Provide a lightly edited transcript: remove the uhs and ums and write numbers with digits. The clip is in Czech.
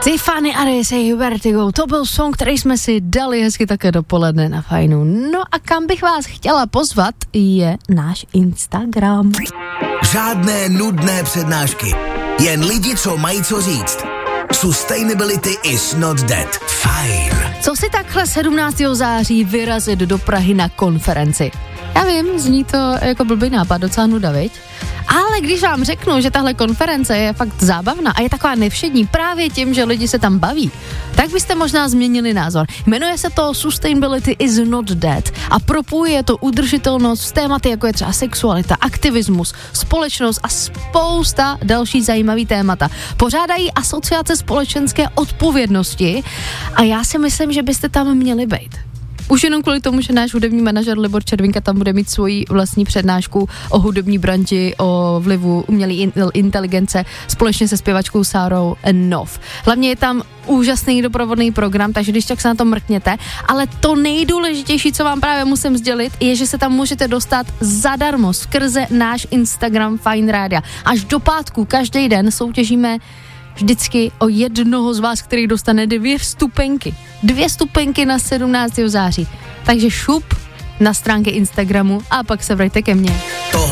Tiffany Aries a Vertigo, to byl song, který jsme si dali hezky také dopoledne na Fajnu. No a kam bych vás chtěla pozvat, je náš Instagram. Žádné nudné přednášky, jen lidi, co mají co říct. Sustainability is not dead. Fajn. Co si takhle 17. září vyrazit do Prahy na konferenci? Já vím, zní to jako blbý nápad, docela nuda, viď? Ale když vám řeknu, že tahle konference je fakt zábavná a je taková nevšední právě tím, že lidi se tam baví, tak byste možná změnili názor. Jmenuje se to Sustainability is not dead a propojuje to udržitelnost s tématy, jako je třeba sexualita, aktivismus, společnost a spousta další zajímavý témata. Pořádají asociace společenské odpovědnosti a já si myslím, že byste tam měli být. Už jenom kvůli tomu, že náš hudební manažer Libor Červinka tam bude mít svoji vlastní přednášku o hudební branži, o vlivu umělé inteligence společně se zpěvačkou Sárou Nov. Hlavně je tam úžasný doprovodný program, takže když tak se na to mrkněte, ale to nejdůležitější, co vám právě musím sdělit, je, že se tam můžete dostat zadarmo skrze náš Instagram Fajn Rádia. Až do pátku každý den soutěžíme vždycky o jednoho z vás, který dostane 2 vstupenky. 2 vstupenky na 17. září. Takže šup na stránky Instagramu a pak se vrajte ke mně.